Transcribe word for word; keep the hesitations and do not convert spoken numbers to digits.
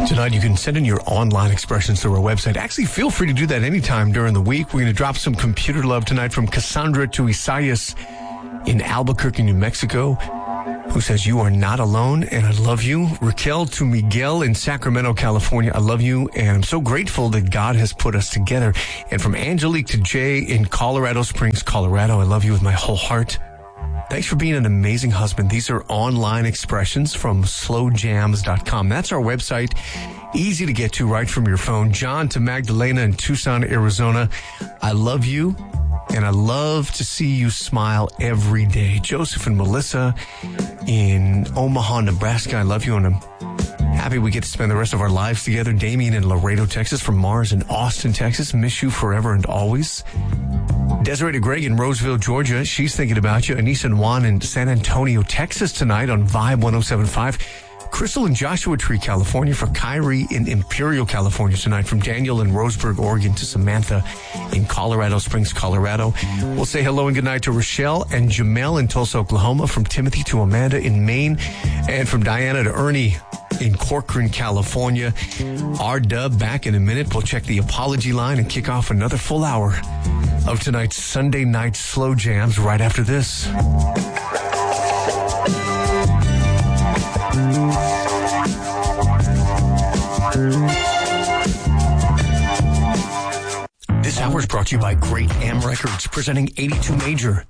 Tonight, you can send in your online expressions through our website. Actually, feel free to do that anytime during the week. We're going to drop some computer love tonight from Cassandra to Isaias in Albuquerque, New Mexico, who says, you are not alone, and I love you. Raquel to Miguel in Sacramento, California, I love you, and I'm so grateful that God has put us together. And from Angelique to Jay in Colorado Springs, Colorado, I love you with my whole heart. Thanks for being an amazing husband. These are online expressions from slow jams dot com. That's our website. Easy to get to right from your phone. John to Magdalena in Tucson, Arizona. I love you, and I love to see you smile every day. Joseph and Melissa in Omaha, Nebraska. I love you, and I'm happy we get to spend the rest of our lives together. Damien in Laredo, Texas. From Mars in Austin, Texas. Miss you forever and always. Desiree to Greg in Roseville, Georgia. She's thinking about you. Anissa and Juan in San Antonio, Texas tonight on Vibe one oh seven point five. Crystal in Joshua Tree, California. For Kyrie in Imperial, California tonight. From Daniel in Roseburg, Oregon to Samantha in Colorado Springs, Colorado. We'll say hello and goodnight to Rochelle and Jamel in Tulsa, Oklahoma. From Timothy to Amanda in Maine. And from Diana to Ernie in Corcoran, California. R-Dub back in a minute. We'll check the apology line and kick off another full hour of tonight's Sunday night slow jams right after this. This hour is brought to you by Great Am Records, presenting eighty-two Major.